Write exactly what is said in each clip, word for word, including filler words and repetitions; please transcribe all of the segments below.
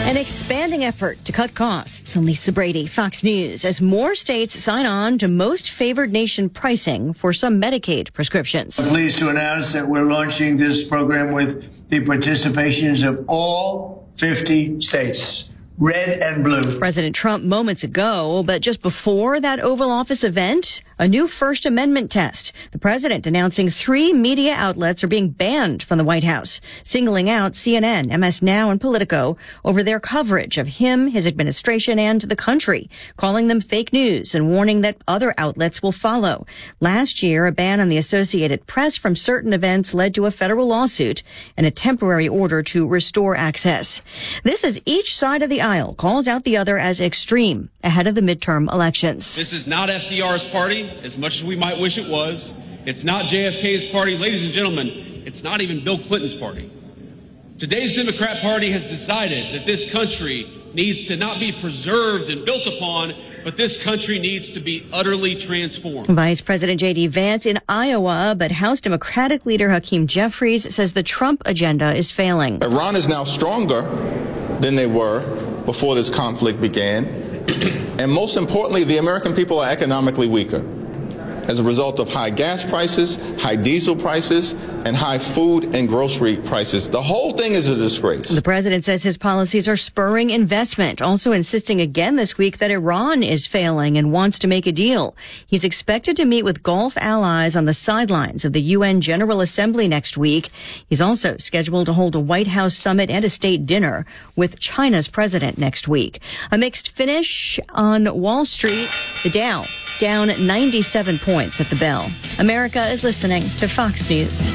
An expanding effort to cut costs. Lisa Brady, Fox News, as more states sign on to most favored nation pricing for some Medicaid prescriptions. I'm pleased to announce that we're launching this program with the participations of all fifty states. Red and blue. President Trump moments ago, but just before that Oval Office event, a new First Amendment test. The president announcing three media outlets are being banned from the White House, singling out C N N, M S Now, and Politico over their coverage of him, his administration, and the country, calling them fake news and warning that other outlets will follow. Last year, a ban on the Associated Press from certain events led to a federal lawsuit and a temporary order to restore access. This is each side of the aisle calls out the other as extreme ahead of the midterm elections. This is not F D R's party, as much as we might wish it was. It's not J F K's party. Ladies and gentlemen, it's not even Bill Clinton's party. Today's Democrat Party has decided that this country needs to not be preserved and built upon, but this country needs to be utterly transformed. Vice President J D Vance in Iowa, but House Democratic leader Hakeem Jeffries says the Trump agenda is failing. Iran is now stronger than they were before this conflict began. And most importantly, the American people are economically weaker as a result of high gas prices, high diesel prices, and high food and grocery prices. The whole thing is a disgrace. The president says his policies are spurring investment, also insisting again this week that Iran is failing and wants to make a deal. He's expected to meet with Gulf allies on the sidelines of the U N General Assembly next week. He's also scheduled to hold a White House summit and a state dinner with China's president next week. A mixed finish on Wall Street. The Dow down ninety-seven points at the bell. America is listening to Fox News.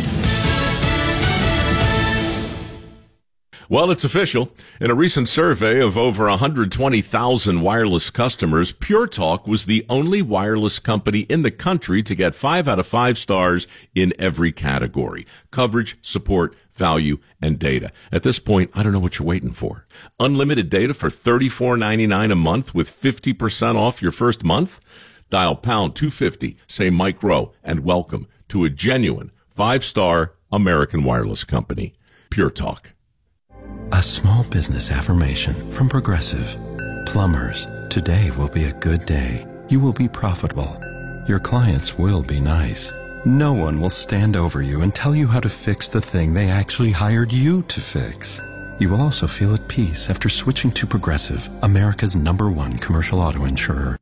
Well, it's official. In a recent survey of over one hundred twenty thousand wireless customers, Pure Talk was the only wireless company in the country to get five out of five stars in every category: coverage, support, value, and data. At this point, I don't know what you're waiting for. Unlimited data for thirty-four ninety-nine a month with fifty percent off your first month? Dial pound two fifty, say Mike Rowe, and welcome to a genuine five-star American wireless company. Pure Talk. A small business affirmation from Progressive. Plumbers, today will be a good day. You will be profitable. Your clients will be nice. No one will stand over you and tell you how to fix the thing they actually hired you to fix. You will also feel at peace after switching to Progressive, America's number one commercial auto insurer.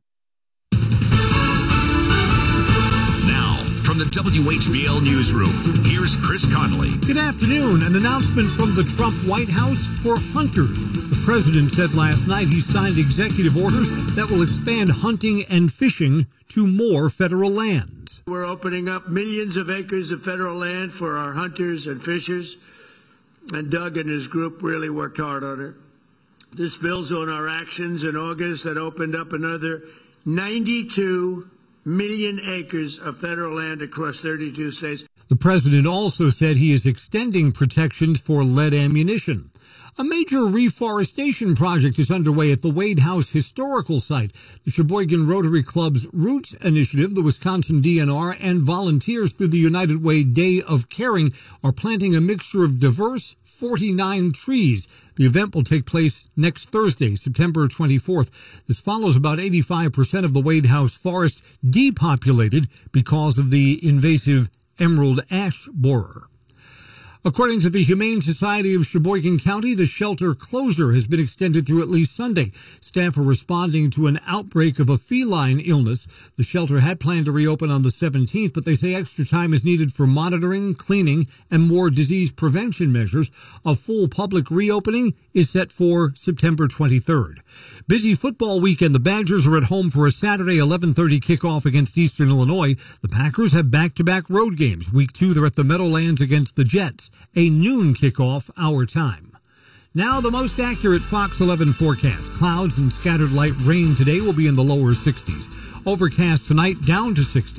From the W H B L Newsroom, here's Chris Connolly. Good afternoon. An announcement from the Trump White House for hunters. The president said last night he signed executive orders that will expand hunting and fishing to more federal lands. We're opening up millions of acres of federal land for our hunters and fishers, and Doug and his group really worked hard on it. This builds on our actions in August that opened up another ninety-two million acres of federal land across thirty-two states. The president also said he is extending protections for lead ammunition. A major reforestation project is underway at the Wade House Historical Site. The Sheboygan Rotary Club's Roots Initiative, the Wisconsin D N R, and volunteers through the United Way Day of Caring are planting a mixture of diverse forty-nine trees. The event will take place next Thursday, September twenty-fourth. This follows about eighty-five percent of the Wade House forest depopulated because of the invasive emerald ash borer. According to the Humane Society of Sheboygan County, the shelter closure has been extended through at least Sunday. Staff are responding to an outbreak of a feline illness. The shelter had planned to reopen on the seventeenth, but they say extra time is needed for monitoring, cleaning, and more disease prevention measures. A full public reopening is set for September twenty-third. Busy football weekend. The Badgers are at home for a Saturday eleven thirty kickoff against Eastern Illinois. The Packers have back-to-back road games. Week two, they're at the Meadowlands against the Jets. A noon kickoff our time. Now the most accurate Fox eleven forecast. Clouds and scattered light rain today will be in the lower sixties. Overcast tonight down to sixty.